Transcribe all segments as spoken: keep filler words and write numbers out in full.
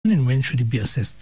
and when should it be assessed?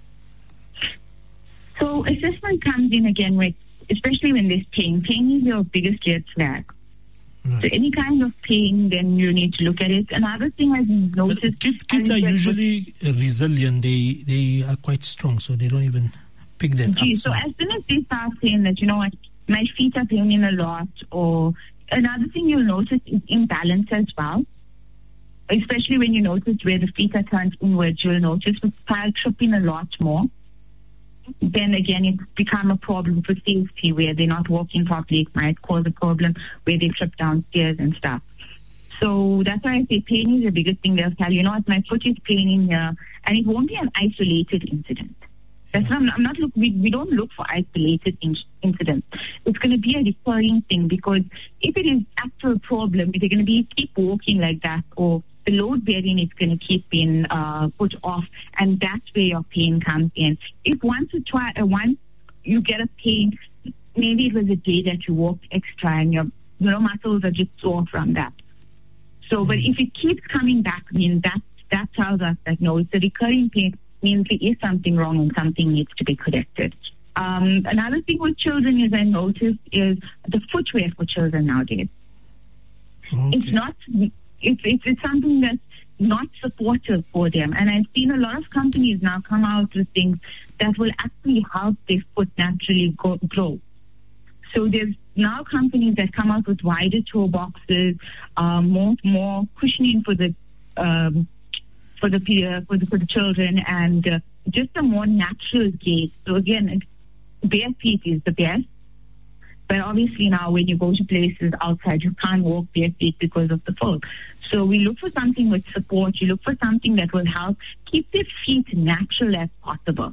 So assessment comes in again with, especially when there's pain. Pain is your biggest red flag. Right. So any kind of pain, then you need to look at it. Another thing I've noticed... But kids kids are usually resilient. They they are quite strong, so they don't even pick that gee, up. So. so as soon as they start saying that, you know what, my feet are paining a lot, or another thing you'll notice is imbalance as well. Especially when you notice where the feet are turned inwards, you'll notice the child tripping a lot more. Then again, it's become a problem for safety where they're not walking properly. It might cause a problem where they trip downstairs and stuff. So that's why I say pain is the biggest thing. They'll tell you, you know what, my foot is paining here. And it won't be an isolated incident. That's yeah. why I'm, I'm not look, we, we don't look for isolated in, incidents. It's going to be a recurring thing, because if it is actual problem, they're going to be keep walking like that, or the load bearing is going to keep being uh, put off, and that's where your pain comes in. If once you try, uh, once you get a pain, maybe it was a day that you walked extra and your you know muscles are just sore from that. So, mm-hmm. but if it keeps coming back, I mean that that tells us that no, it's a recurring pain. Means there is something wrong and something needs to be corrected. Um, another thing with children is I noticed is the footwear for children nowadays. Okay. It's not. It's, it's, it's something that's not supportive for them. And I've seen a lot of companies now come out with things that will actually help their foot naturally go, grow. So there's now companies that come out with wider toe boxes, uh, more more cushioning for the um, for the for the for the children, and uh, just a more natural gait. So again, bare feet is the best. But obviously now when you go to places outside, you can't walk bare feet because of the foot. So we look for something with support. You look for something that will help keep their feet natural as possible.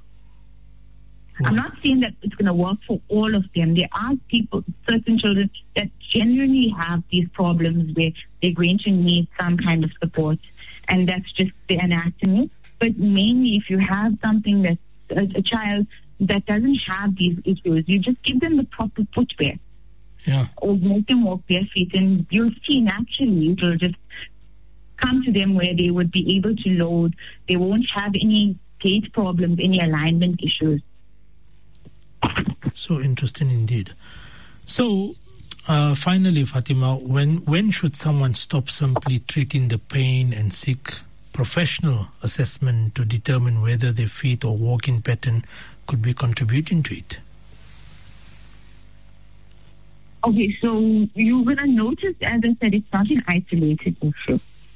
Wow. I'm not saying that it's going to work for all of them. There are people, certain children, that genuinely have these problems where they're going to need some kind of support. And that's just the anatomy. But mainly if you have something that's a, a child that doesn't have these issues, you just give them the proper footwear. Yeah. Or make them walk bare feet, and you'll see naturally it will just come to them where they would be able to load. They won't have any gait problems, any alignment issues. So interesting indeed. So uh, finally, Fatima, when when should someone stop simply treating the pain and seek professional assessment to determine whether their feet or walking pattern could be contributing to it? Okay, so you're going to notice, as I said, it's not an isolated issue.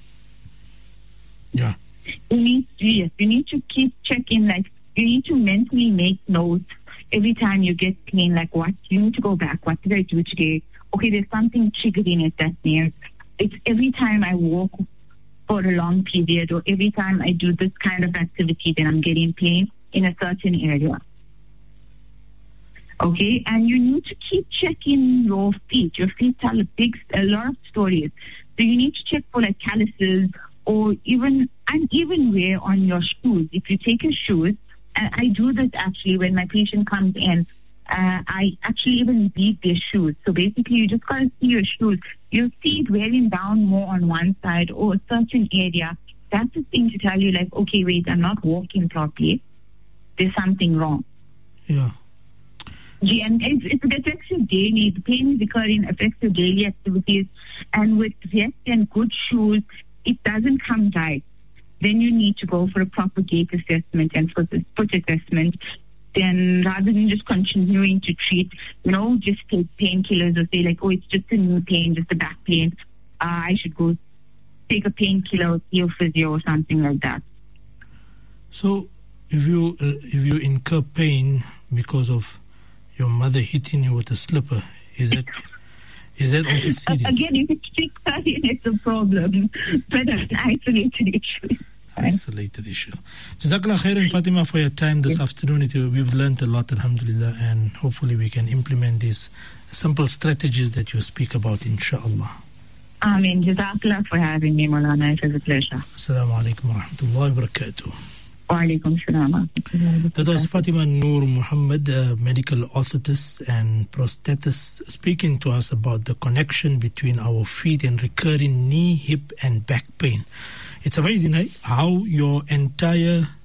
Yeah. You need to, yes, you need to keep checking, like, you need to mentally make notes every time you get pain, like, what, you need to go back, what did I do today? Okay, there's something triggering it that's near. It's every time I walk for a long period, or every time I do this kind of activity, then I'm getting pain in a certain area. Okay, and you need to keep checking your feet. Your feet tell a big, a lot of stories. So you need to check for like calluses or even uneven wear on your shoes. If you take your shoes, and I do this actually when my patient comes in, uh, I actually even beat their shoes. So basically, you just got to see your shoes. You'll see it wearing down more on one side or a certain area. That's the thing to tell you, like, okay, wait, I'm not walking properly. There's something wrong. Yeah. Yeah, and it, it affects your daily, the pain is recurring, affects your daily activities. And with rest and good shoes, it doesn't come right. Then you need to go for a proper gait assessment and foot, foot assessment. Then rather than just continuing to treat, you know, just take painkillers or say like, oh, it's just a knee pain, just a back pain. Uh, I should go take a painkiller or see a physio or something like that. So if you uh, if you incur pain because of your mother hitting you with a slipper, is that is that also serious? Again, if it's triggering, it's a problem, but an isolated issue. Isolated issue. Jazakallah khairan, Fatima, for your time this afternoon. It, we've learned a lot, alhamdulillah, and hopefully we can implement these simple strategies that you speak about, inshallah. Ameen. Jazakallah for having me, Maulana. It was a pleasure. Assalamu alaikum wa rahmatullahi wa barakatuh. That was Fatima Noor Muhammad, a medical orthotist and prosthetist, speaking to us about the connection between our feet and recurring knee, hip and back pain. It's amazing eh, how your entire